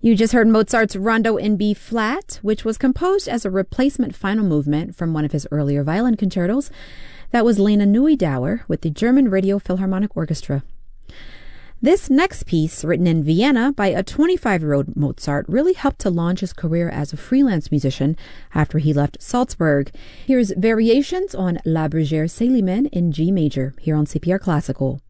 You just heard Mozart's Rondo in B flat, which was composed as a replacement final movement from one of his earlier violin concertos. That was Lena Neudauer with the German Radio Philharmonic Orchestra. This next piece, written in Vienna by a 25-year-old Mozart, really helped to launch his career as a freelance musician after he left Salzburg. Here's Variations on La Bergère Célimène in G major, here on CPR Classical.